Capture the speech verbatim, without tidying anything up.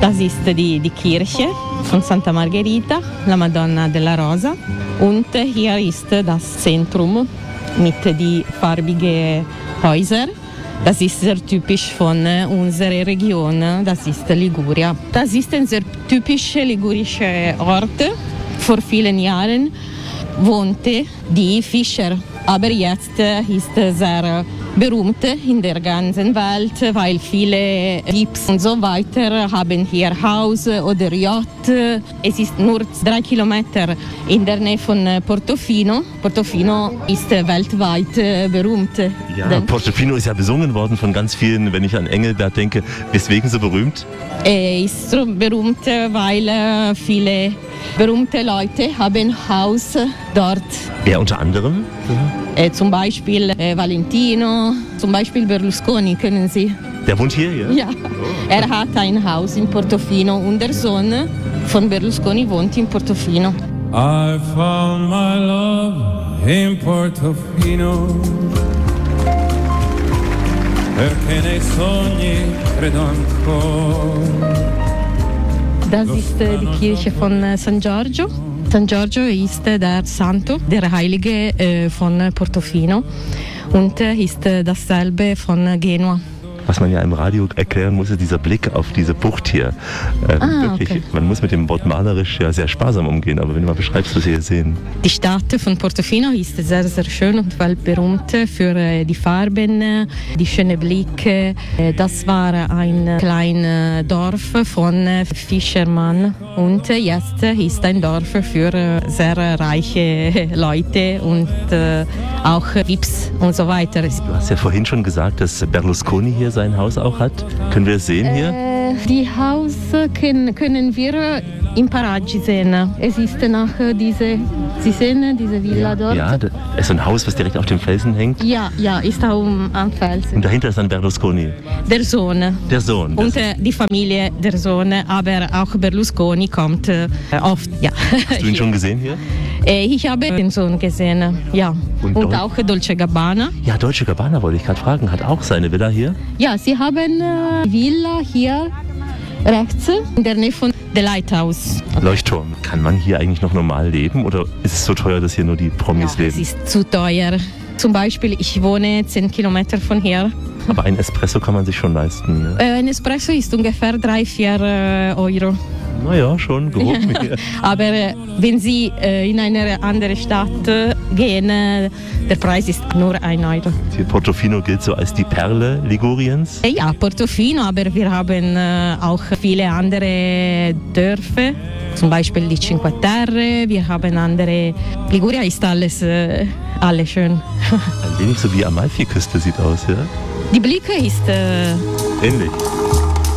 Das ist die, die Kirche von Santa Margherita, la Madonna della Rosa. Und hier ist das Zentrum mit den farbigen Häusern. Das ist sehr typisch von unserer Region, das ist Liguria. Das ist ein sehr typischer ligurischer Ort. Vor vielen Jahren wohnte die Fischer. Aber jetzt ist es sehr berühmt in der ganzen Welt, weil viele Jeeps und so weiter haben hier Haus oder Yacht. Es ist nur drei Kilometer in der Nähe von Portofino. Portofino ist weltweit berühmt. Ja, Portofino ist ja besungen worden von ganz vielen, wenn ich an Engelbert denke. Weswegen so berühmt? Er ist so berühmt, weil viele berühmte Leute haben Haus dort. Wer unter anderem? Äh, zum Beispiel äh, Valentino, zum Beispiel Berlusconi, kennen Sie? Der wohnt hier, ja? Ja, er hat ein Haus in Portofino und der Sohn von Berlusconi wohnt in Portofino. I found my love in Portofino, perché nei sogni credo ancora. Das ist äh, die Kirche von äh, San Giorgio. San Giorgio ist äh, der Santo, der Heilige äh, von Portofino und äh, ist äh, dasselbe von Genua. Was man ja im Radio erklären muss, ist dieser Blick auf diese Bucht hier. Ähm, ah, wirklich, okay. Man muss mit dem Wort malerisch ja sehr sparsam umgehen, aber wenn du mal beschreibst, was wir hier sehen. Die Stadt von Portofino ist sehr, sehr schön und weltberühmt für äh, die Farben, die schönen Blicke. Äh, das war ein kleines Dorf von äh, Fischermann und äh, jetzt ist ein Dorf für äh, sehr reiche Leute und äh, auch Vips und so weiter. Du hast ja vorhin schon gesagt, dass Berlusconi hier sein Haus auch hat. Können wir es sehen hier? Äh, die Haus können, können wir im Paraggi sehen. Es ist nach diese, Sie sehen diese Villa dort? Ja, das ist ein Haus, was direkt auf dem Felsen hängt. Ja, ja, ist auch am Felsen. Und dahinter ist dann Berlusconi. Der Sohn. Der Sohn. Und äh, die Familie der Sohn, aber auch Berlusconi kommt äh, oft. Ja. Hast du ihn schon gesehen hier? Äh, ich habe den Sohn gesehen, ja. Und, Und auch Dolce Gabbana. Ja, Dolce Gabbana wollte ich gerade fragen, hat auch seine Villa hier? Ja, sie haben äh, Villa hier rechts in der Nähe von der Lighthouse. Leuchtturm. Kann man hier eigentlich noch normal leben oder ist es so teuer, dass hier nur die Promis ja, leben? Es ist zu teuer. Zum Beispiel, ich wohne zehn Kilometer von hier. Aber ein Espresso kann man sich schon leisten. Ja? Äh, ein Espresso ist ungefähr drei, vier äh, Euro. Naja, schon gehoben. Aber äh, wenn Sie äh, in eine andere Stadt äh, gehen, äh, der Preis ist nur ein Euro. Hier Portofino gilt so als die Perle Liguriens? Äh, ja, Portofino, aber wir haben äh, auch viele andere Dörfer. Zum Beispiel die Cinque Terre, wir haben andere. Liguria ist alles, äh, alles schön. Ein wenig so wie Amalfiküste sieht aus, ja? Die Blicke ist äh, ähnlich.